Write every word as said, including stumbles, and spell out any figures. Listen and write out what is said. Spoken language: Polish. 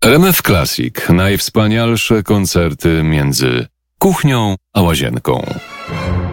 R M F Classic. Najwspanialsze koncerty między kuchnią a łazienką.